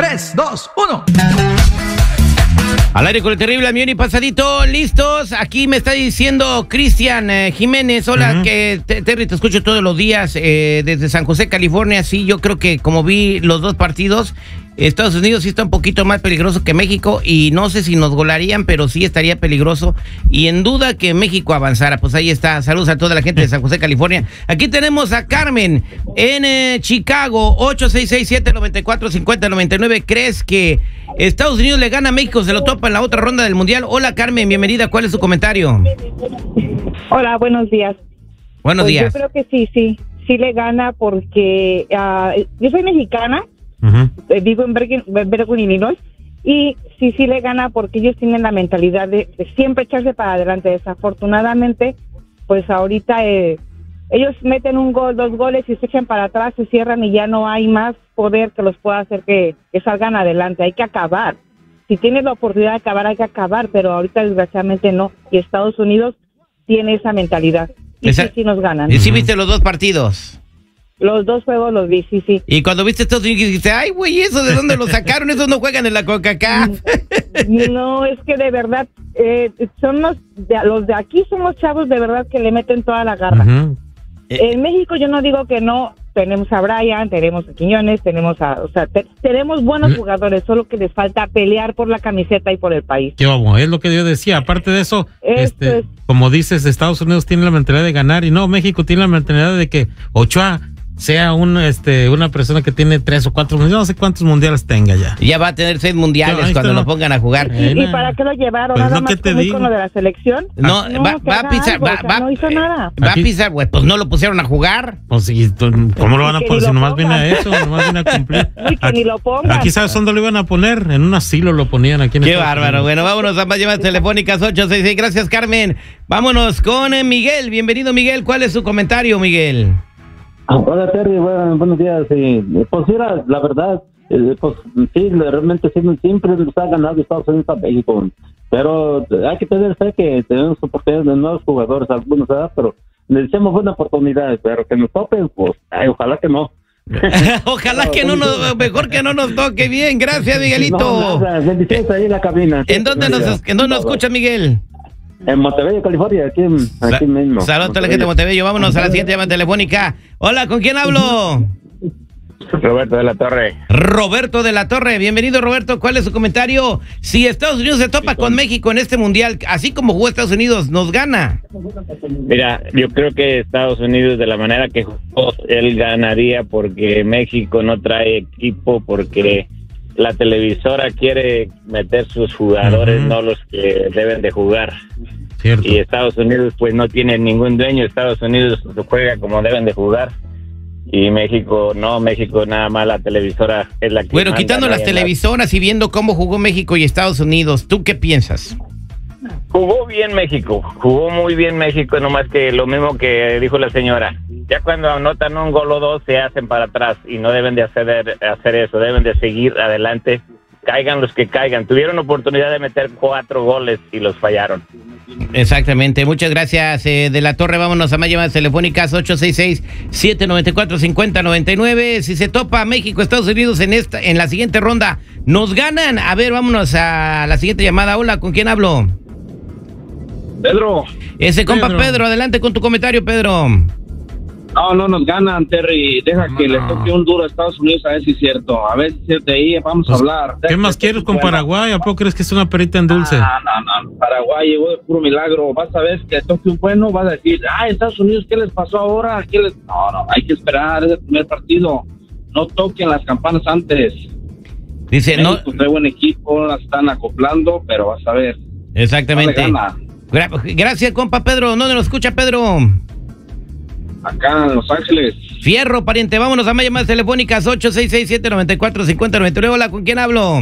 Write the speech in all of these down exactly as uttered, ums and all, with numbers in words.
tres, dos, uno. Al aire con el terrible amigo y pasadito, listos. Aquí me está diciendo Cristian eh, Jiménez. Hola, uh-huh. que te, Terry, te escucho todos los días eh, desde San José, California. Sí, yo creo que como vi los dos partidos, Estados Unidos sí está un poquito más peligroso que México y no sé si nos golarían, pero sí estaría peligroso y en duda que México avanzara. Pues ahí está. Saludos a toda la gente de San José, California. Aquí tenemos a Carmen en eh, Chicago, ocho seis seis, siete nueve cuatro, cinco cero nueve nueve. ¿Crees que Estados Unidos le gana a México, se lo topa en la otra ronda del Mundial? Hola Carmen, bienvenida. ¿Cuál es su comentario? Hola, buenos días. Buenos pues días. Yo creo que sí, sí, sí le gana porque uh, yo soy mexicana. Uh-huh. Vivo en Bergen, Bergen, Illinois, y sí, sí le gana porque ellos tienen la mentalidad de, de siempre echarse para adelante. Desafortunadamente, pues ahorita eh, ellos meten un gol, dos goles y se echan para atrás, se cierran y ya no hay más poder que los pueda hacer que, que salgan adelante. Hay que acabar. Si tienes la oportunidad de acabar, hay que acabar, pero ahorita desgraciadamente no. Y Estados Unidos tiene esa mentalidad. Y Esa... sí, sí nos ganan. ¿Y sí viste los dos partidos? Los dos juegos los vi, sí, sí. Y cuando viste Estados Unidos dijiste, ay, güey, ¿eso de dónde lo sacaron? Esos no juegan en la CONCACAF. No, es que de verdad, eh, son los de, los de aquí son los chavos de verdad que le meten toda la garra. Uh-huh. En México yo no digo que no, tenemos a Brian, tenemos a Quiñones, tenemos a, o sea, te, tenemos buenos uh-huh. jugadores, solo que les falta pelear por la camiseta y por el país. Qué vamos, es lo que yo decía. Aparte de eso, este, es... como dices, Estados Unidos tiene la mentalidad de ganar y no, México tiene la mentalidad de que Ochoa sea un, este, una persona que tiene tres o cuatro, no sé cuántos mundiales tenga ya. Ya va a tener seis mundiales no, cuando lo pongan a jugar. ¿Y, y para qué lo llevaron? Pues ¿Nada no, más te con, con lo de la selección? No, no va, va a pisar, algo, va, o sea, va, no hizo nada. Va a pisar, güey, pues no lo pusieron a jugar. Pues, ¿cómo lo van a poner? Si nomás viene a eso, nomás viene a cumplir. Uy, que aquí, ni lo pongan. Aquí sabes dónde lo iban a poner, en un asilo lo ponían aquí en Qué Estados bárbaro. Unidos. Bueno, vámonos a más llamadas telefónicas ocho seis seis. Gracias, Carmen. Vámonos con eh, Miguel. Bienvenido, Miguel. ¿Cuál es su comentario, Miguel? Hola Terry, bueno, buenos días. Sí, pues mira, la verdad, eh, pues sí, realmente siempre, siempre nos ha ganado Estados Unidos a México, pero hay que tener fe que tenemos oportunidades de nuevos jugadores, algunos, ¿verdad? Pero le deseamos buena oportunidad, pero que nos toquen, pues, ay, ojalá que no. Ojalá que no nos, mejor que no nos toque. Bien, gracias, Miguelito. No, nada, bendiciones ahí en la cabina. ¿En dónde nos, en dónde nos escucha, Miguel? En Montebello, California, aquí, aquí mismo. Saludos a toda la gente de Montebello. Vámonos a la siguiente llamada telefónica. Hola, ¿con quién hablo? Roberto de la Torre. Roberto de la Torre, bienvenido Roberto. ¿Cuál es su comentario? Si Estados Unidos se topa con México en este mundial, así como jugó Estados Unidos, ¿nos gana? Mira, yo creo que Estados Unidos, de la manera que jugó, él ganaría porque México no trae equipo, porque la televisora quiere meter sus jugadores, uh-huh. no los que deben de jugar. Cierto. Y Estados Unidos pues no tiene ningún dueño. Estados Unidos juega como deben de jugar y México no, México nada más la televisora es la que bueno, manda, quitando no las televisoras la... y viendo cómo jugó México y Estados Unidos, ¿tú qué piensas? Jugó bien México, jugó muy bien México, nomás que lo mismo que dijo la señora, ya cuando anotan un gol o dos se hacen para atrás y no deben de hacer, hacer eso, deben de seguir adelante, caigan los que caigan. Tuvieron oportunidad de meter cuatro goles y los fallaron. Exactamente, muchas gracias eh, de la Torre. Vámonos a más llamadas telefónicas ocho seis seis, siete nueve cuatro, cinco cero nueve nueve. Si se topa México, Estados Unidos en esta, en la siguiente ronda, ¿nos ganan? A ver, vámonos a la siguiente llamada. Hola, ¿con quién hablo? Pedro. Ese compa Pedro. Pedro, adelante con tu comentario, Pedro. No, no nos ganan, Terry. Deja no, que no. le toque un duro a Estados Unidos, a ver si es cierto. A ver si es cierto, ahí vamos pues, a hablar. ¿Qué más quieres con bueno. Paraguay? ¿A poco crees que es una perita en dulce? Ah, no, no, Paraguay llegó de puro milagro. Vas a ver que toque un bueno, vas a decir, ah, Estados Unidos, ¿qué les pasó ahora? ¿Qué les... No, no, hay que esperar, es el primer partido. No toquen las campanas antes. Dice, México no... trae buen equipo, las están acoplando, pero vas a ver. Exactamente. Gra gracias, compa Pedro. ¿Dónde nos escucha, Pedro? Acá en Los Ángeles. Fierro, pariente. Vámonos a más llamadas telefónicas ocho seis seis, siete nueve cuatro, cinco cero nueve nueve. Hola, ¿con quién hablo?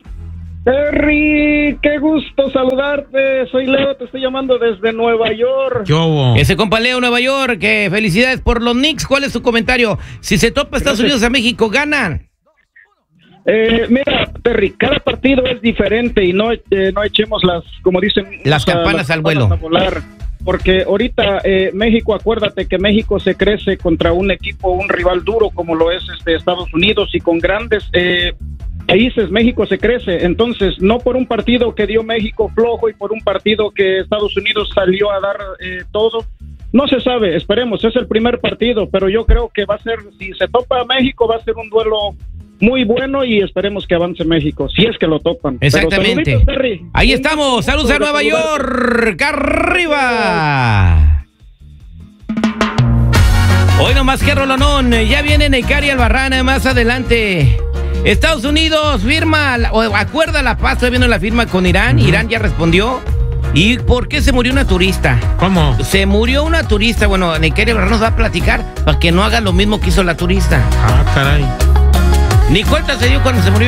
Terry, qué gusto saludarte. Soy Leo, te estoy llamando desde Nueva York. ¿Qué hubo? Ese compa Leo, Nueva York. Que felicidades por los Knicks. ¿Cuál es su comentario? Si se topa Estados Gracias. Unidos a México, ¿ganan? Eh, mira, Terry, cada partido es diferente y no, eh, no echemos las, como dicen, las campanas las al vuelo. A volar, porque ahorita eh, México, acuérdate que México se crece contra un equipo, un rival duro como lo es este Estados Unidos y con grandes, eh, países México se crece, entonces no por un partido que dio México flojo y por un partido que Estados Unidos salió a dar eh, todo, no se sabe, esperemos, es el primer partido, pero yo creo que va a ser, si se topa a México, va a ser un duelo muy bueno y esperemos que avance México, si es que lo topan. Exactamente. Pero, Terry. Ahí estamos, saludos a Nueva York, arriba. Hoy nomás que rolonón, ya viene Necari Albarrán más adelante. Estados Unidos firma, o acuerda la paz, todavía no la firma con Irán, uh-huh. Irán ya respondió. ¿Y por qué se murió una turista? ¿Cómo? Se murió una turista, bueno, Necari Albarrán nos va a platicar para que no haga lo mismo que hizo la turista. Ah, caray. Ni cuenta se dio cuando se murió.